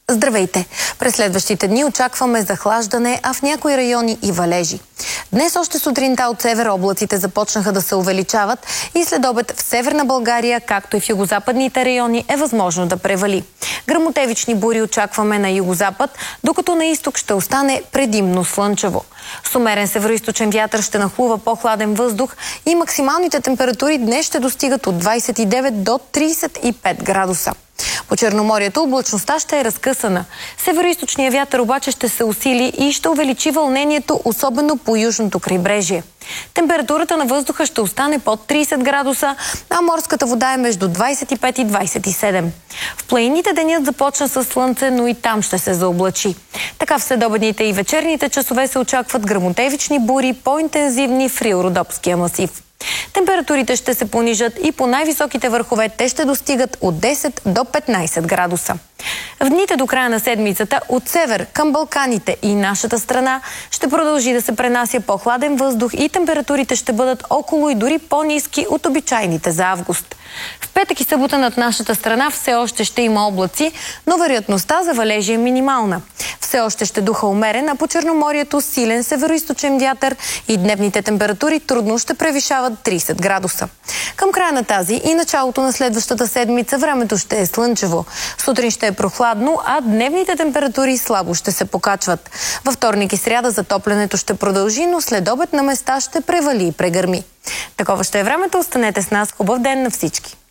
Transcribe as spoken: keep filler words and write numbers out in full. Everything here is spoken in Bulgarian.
Здравейте! През следващите дни очакваме захлаждане, а в някои райони и валежи. Днес още сутринта от север облаците започнаха да се увеличават и след обед в северна България, както и в югозападните райони, е възможно да превали. Гръмотевични бури очакваме на югозапад, докато на изток ще остане предимно слънчево. С умерен североизточен вятър ще нахлува по-хладен въздух и максималните температури днес ще достигат от двадесет и девет до тридесет и пет градуса. По Черноморието облачността ще е разкъсана. Североизточният вятър обаче ще се усили и ще увеличи вълнението, особено по южното крайбрежие. Температурата на въздуха ще остане под тридесет градуса, а морската вода е между двадесет и пет и двадесет и седем. В планините денят започна с слънце, но и там ще се заоблачи. Така в следобедните и вечерните часове се очакват гръмотевични бури, по-интензивни в Рило-Родопския масив. Температурите ще се понижат и по най-високите върхове те ще достигат от десет до петнадесет градуса. В дните до края на седмицата от север към Балканите и нашата страна ще продължи да се пренася по-хладен въздух и температурите ще бъдат около и дори по-ниски от обичайните за август. В петък и събота над нашата страна все още ще има облаци, но вероятността за валежи е минимална. Все още ще духа умерен, а по Черноморието силен североизточен вятър и дневните температури трудно ще превишават тридесет градуса. Към края на тази и началото на следващата седмица времето ще е слънчево. Сутрин ще е прохладно, а дневните температури слабо ще се покачват. Във вторник и сряда затоплянето ще продължи, но след обед на места ще превали и прегърми. Такова ще е времето. Останете с нас. Хубав ден на всички!